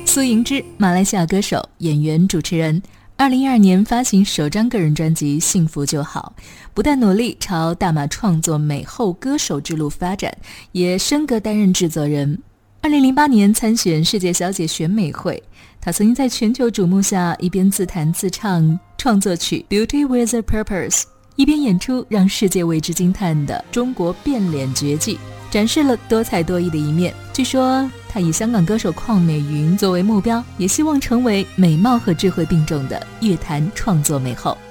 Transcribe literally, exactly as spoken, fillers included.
苏盈之，马来西亚歌手、演员、主持人。二零一二年发行首张个人专辑《幸福就好》，不但努力朝大马创作美后歌手之路发展，也升格担任制作人。二零零八年参选世界小姐选美会，她曾经在全球瞩目下一边自弹自唱创作曲《Beauty with a Purpose》，一边演出让世界为之惊叹的中国变脸绝技，展示了多才多艺的一面。据说她以香港歌手邝美云作为目标，也希望成为美貌和智慧并重的乐坛创作美后。